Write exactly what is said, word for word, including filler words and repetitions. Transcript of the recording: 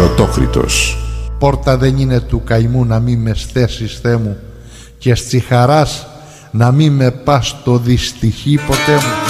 Ερωτόκριτος. Πόρτα δεν είναι του καημού να μη με στέσεις, Θεέ μου, και στι χαράς να μη με πας το δυστυχή ποτέ μου.